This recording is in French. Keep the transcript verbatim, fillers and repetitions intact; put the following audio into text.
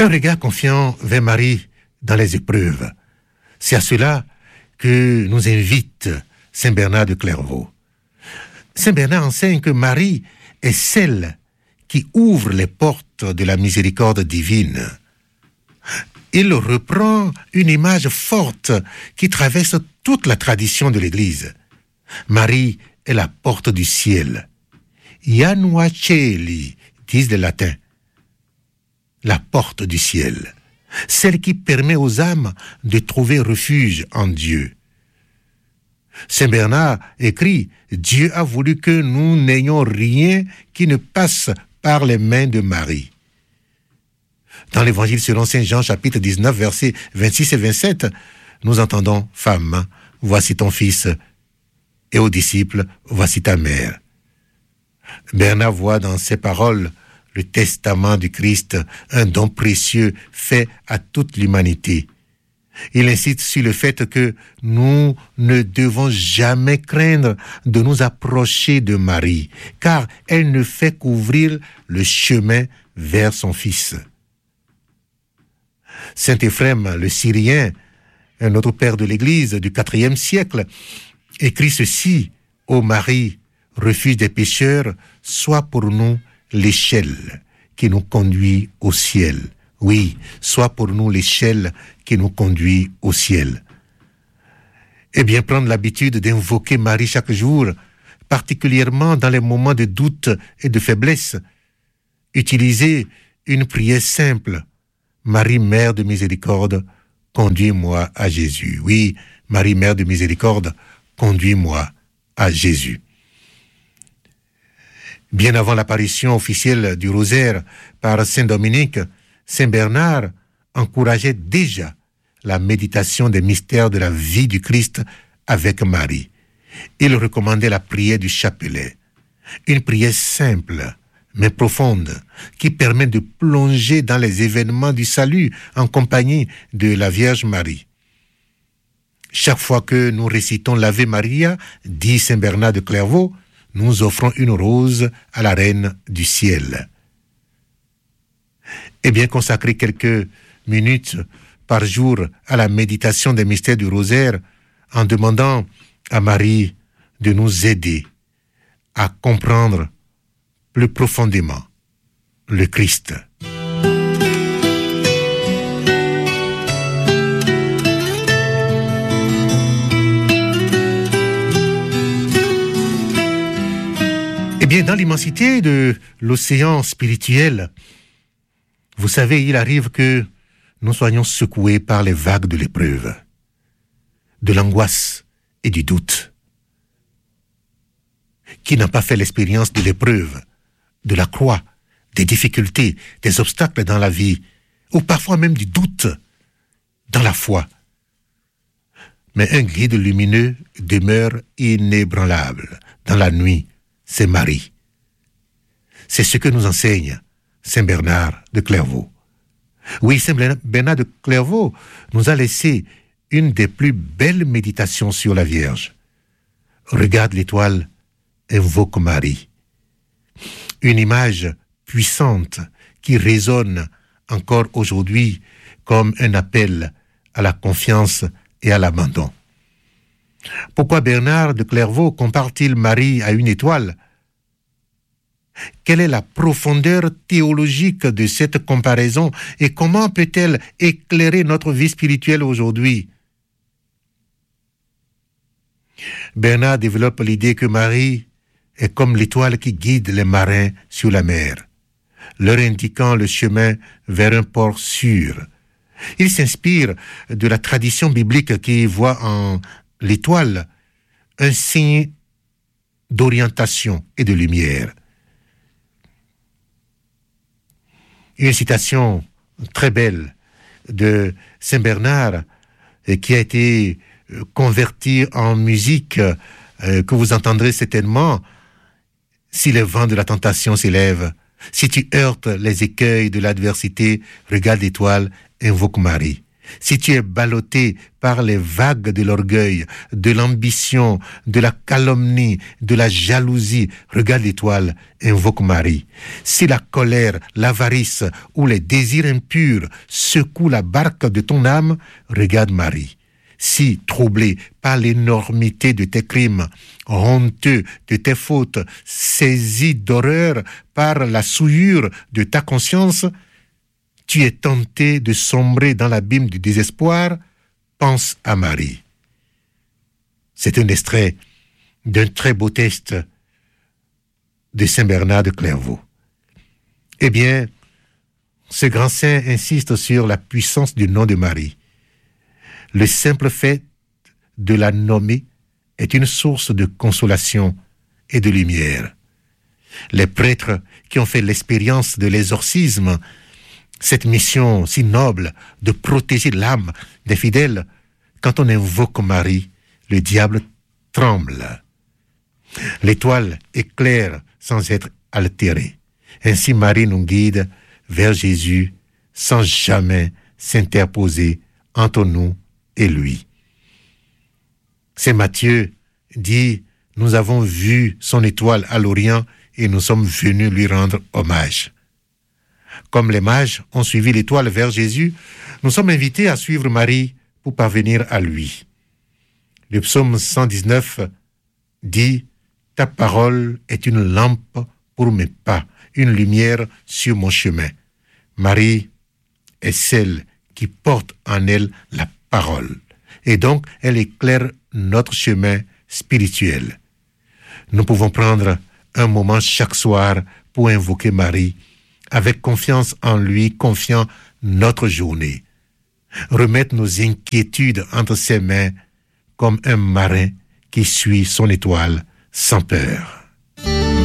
Un regard confiant vers Marie dans les épreuves. C'est à cela que nous invite Saint Bernard de Clairvaux. Saint Bernard enseigne que Marie est celle qui ouvre les portes de la miséricorde divine. Il reprend une image forte qui traverse toute la tradition de l'Église. Marie est la porte du ciel. Janua Coeli, disent les latins. La porte du ciel. Celle qui permet aux âmes de trouver refuge en Dieu. Saint Bernard écrit « Dieu a voulu que nous n'ayons rien qui ne passe par les mains de Marie ». Dans l'Évangile selon Saint Jean, chapitre dix-neuf, versets vingt-six et vingt-sept, nous entendons « Femme, voici ton fils » et aux disciples « Voici ta mère ». Bernard voit dans ces paroles le testament du Christ, un don précieux fait à toute l'humanité. Il insiste sur le fait que nous ne devons jamais craindre de nous approcher de Marie, car elle ne fait qu'ouvrir le chemin vers son Fils. Saint Éphrem, le Syrien, un autre père de l'Église du quatrième siècle, écrit ceci: « Ô Marie, refuge des pécheurs, sois pour nous l'échelle qui nous conduit au ciel. » Oui, sois pour nous l'échelle qui nous conduit au ciel. Eh bien, prendre l'habitude d'invoquer Marie chaque jour, particulièrement dans les moments de doute et de faiblesse. Utiliser une prière simple. Marie, Mère de miséricorde, conduis-moi à Jésus. Oui, Marie, Mère de miséricorde, conduis-moi à Jésus. Bien avant l'apparition officielle du rosaire par Saint Dominique, Saint Bernard encourageait déjà la méditation des mystères de la vie du Christ avec Marie. Il recommandait la prière du chapelet, une prière simple mais profonde qui permet de plonger dans les événements du salut en compagnie de la Vierge Marie. Chaque fois que nous récitons l'Ave Maria, dit Saint Bernard de Clairvaux, nous offrons une rose à la Reine du ciel. Eh bien, consacrer quelques minutes par jour à la méditation des mystères du rosaire en demandant à Marie de nous aider à comprendre plus profondément le Christ. Eh bien, dans l'immensité de l'océan spirituel, vous savez, il arrive que nous soyons secoués par les vagues de l'épreuve, de l'angoisse et du doute. Qui n'a pas fait l'expérience de l'épreuve, de la croix, des difficultés, des obstacles dans la vie, ou parfois même du doute dans la foi? Mais un guide lumineux demeure inébranlable dans la nuit, c'est Marie. C'est ce que nous enseigne Saint Bernard de Clairvaux. Oui, Saint Bernard de Clairvaux nous a laissé une des plus belles méditations sur la Vierge. Regarde l'étoile, invoque Marie. Une image puissante qui résonne encore aujourd'hui comme un appel à la confiance et à l'abandon. Pourquoi Bernard de Clairvaux compare-t-il Marie à une étoile? Quelle est la profondeur théologique de cette comparaison et comment peut-elle éclairer notre vie spirituelle aujourd'hui? Bernard développe l'idée que Marie est comme l'étoile qui guide les marins sur la mer, leur indiquant le chemin vers un port sûr. Il s'inspire de la tradition biblique qui voit en l'étoile un signe d'orientation et de lumière. Une citation très belle de Saint Bernard qui a été convertie en musique que vous entendrez certainement. Si les vents de la tentation s'élèvent, si tu heurtes les écueils de l'adversité, regarde l'étoile, invoque Marie. Si tu es ballotté par les vagues de l'orgueil, de l'ambition, de la calomnie, de la jalousie, regarde l'étoile, invoque Marie. Si la colère, l'avarice ou les désirs impurs secouent la barque de ton âme, regarde Marie. Si, troublé par l'énormité de tes crimes, honteux de tes fautes, saisi d'horreur par la souillure de ta conscience, tu es tenté de sombrer dans l'abîme du désespoir, pense à Marie. C'est un extrait d'un très beau texte de Saint Bernard de Clairvaux. Eh bien, ce grand saint insiste sur la puissance du nom de Marie. Le simple fait de la nommer est une source de consolation et de lumière. Les prêtres qui ont fait l'expérience de l'exorcisme, cette mission si noble de protéger l'âme des fidèles, quand on invoque Marie, le diable tremble. L'étoile éclaire sans être altérée. Ainsi Marie nous guide vers Jésus sans jamais s'interposer entre nous et lui. Saint Matthieu dit « Nous avons vu son étoile à l'Orient et nous sommes venus lui rendre hommage ». Comme les mages ont suivi l'étoile vers Jésus, nous sommes invités à suivre Marie pour parvenir à lui. Le psaume cent dix-neuf dit « Ta parole est une lampe pour mes pas, une lumière sur mon chemin. » Marie est celle qui porte en elle la parole, et donc elle éclaire notre chemin spirituel. Nous pouvons prendre un moment chaque soir pour invoquer Marie, avec confiance en lui, confiant notre journée. Remettre nos inquiétudes entre ses mains comme un marin qui suit son étoile sans peur.